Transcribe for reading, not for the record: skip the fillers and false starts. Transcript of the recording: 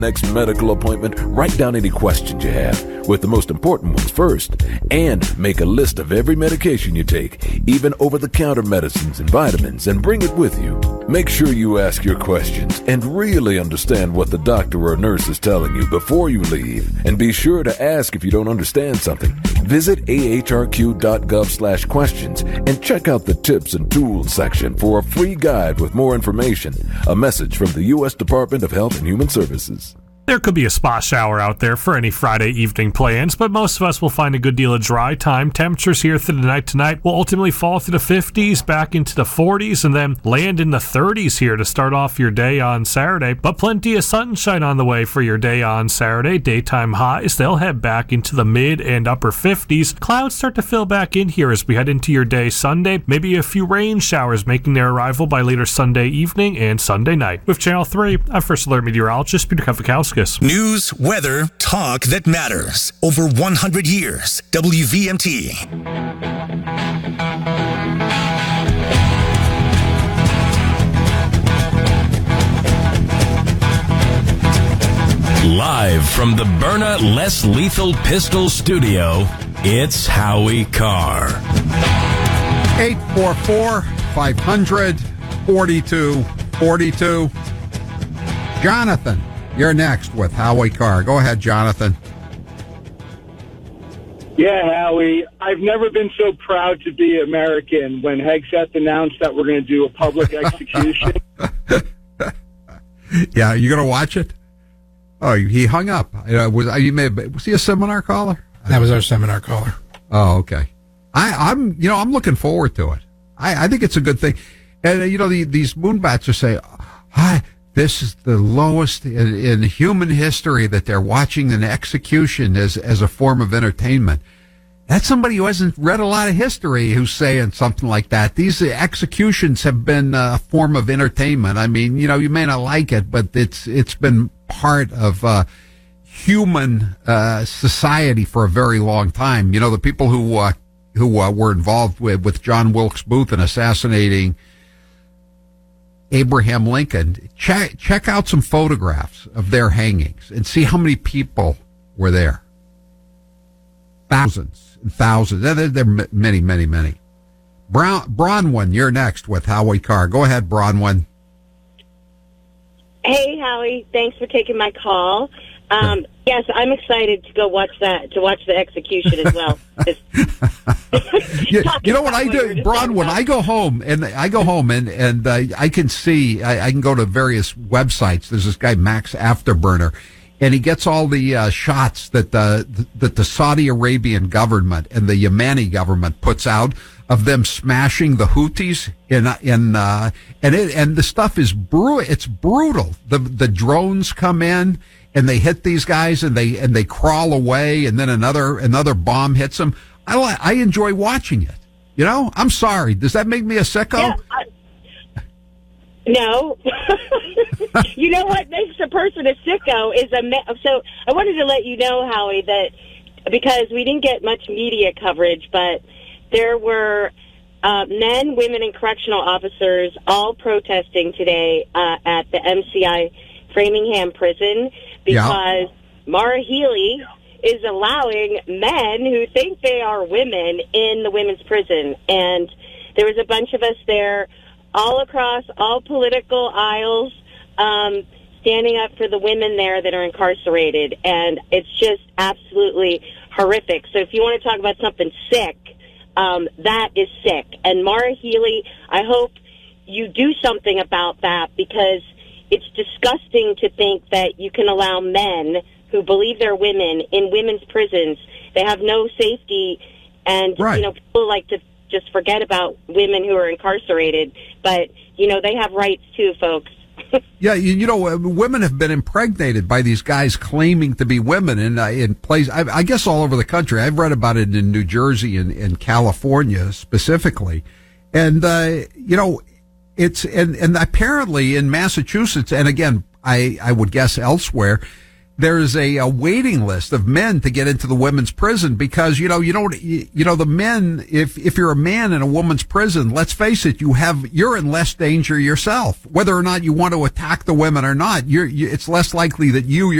next medical appointment, write down any questions you have, with the most important ones first, and make a list of every medication you take, even over-the-counter medicines and vitamins, and bring it with you. Make sure you ask your questions and really understand what the doctor or nurse is telling you before you leave, and be sure to ask if you don't understand something. Visit ahrq.gov/questions and check out the tips and tools section for a free guide with more information. A message from the U.S. Department of Health and Human Services. There could be a spa shower out there for any Friday evening plans, but most of us will find a good deal of dry time. Temperatures here through the night tonight will ultimately fall through the 50s, back into the 40s, and then land in the 30s here to start off your day on Saturday. But plenty of sunshine on the way for your day on Saturday. Daytime highs, they'll head back into the mid and upper 50s. Clouds start to fill back in here as we head into your day Sunday. Maybe a few rain showers making their arrival by later Sunday evening and Sunday night. With Channel 3, I'm First Alert Meteorologist Peter Kafakauskas. News, weather, talk that matters. Over 100 years. WVMT. Live from the Byrna Less Lethal Pistol Studio, it's Howie Carr. 844-500-4242. Jonathan, you're next with Howie Carr. Go ahead, Jonathan. Yeah, Howie, I've never been so proud to be American when Hegseth announced that we're going to do a public execution. Yeah, you going to watch it? Oh, he hung up. Was he a seminar caller? That was our seminar caller. Oh, okay. I'm looking forward to it. I think it's a good thing. And, these moonbats are saying, this is the lowest in human history that they're watching an execution as a form of entertainment. That's somebody who hasn't read a lot of history who's saying something like that. These executions have been a form of entertainment. I mean, you may not like it, but it's been part of human society for a very long time. The people who were involved with John Wilkes Booth in assassinating Abraham Lincoln, check out some photographs of their hangings and see how many people were there. Thousands and thousands. There are many, many, many. Bronwyn, you're next with Howie Carr. Go ahead, Bronwyn. Hey, Howie. Thanks for taking my call. Yes, I'm excited to go watch that, to watch the execution as well. You know what I do, Bronwyn? I go home and I can see. I can go to various websites. There's this guy Max Afterburner, and he gets all the shots that the Saudi Arabian government and the Yemeni government puts out of them smashing the Houthis and the stuff is brutal. It's brutal. The drones come in and they hit these guys and they crawl away, and then another bomb hits them. I enjoy watching it. I'm sorry. Does that make me a sicko? Yeah, no. You know what makes a person a sicko is so I wanted to let you know, Howie, that because we didn't get much media coverage, but there were men, women, and correctional officers all protesting today at the MCI Framingham prison because Maura Healey is allowing men who think they are women in the women's prison. And there was a bunch of us there all across all political aisles standing up for the women there that are incarcerated. And it's just absolutely horrific. So if you want to talk about something sick, that is sick. And Maura Healey, I hope you do something about that, because it's disgusting to think that you can allow men who believe they're women in women's prisons. They have no safety, and people like to just forget about women who are incarcerated, but they have rights too, folks. Yeah, women have been impregnated by these guys claiming to be women in places, I guess all over the country. I've read about it in New Jersey and in California specifically. And, it's, and apparently in Massachusetts, and again, I would guess elsewhere, there's a waiting list of men to get into the women's prison because, the men, if you're a man in a woman's prison, let's face it, you're in less danger yourself. Whether or not you want to attack the women or not, it's less likely that you